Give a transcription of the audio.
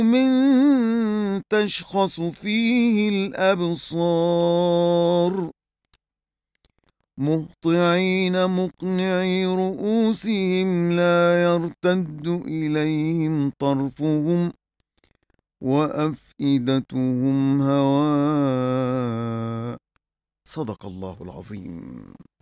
من تشخص فيه الأبصار مهطعين مقنعي رؤوسهم لا يرتد إليهم طرفهم وأفئدتهم هواء. صدق الله العظيم.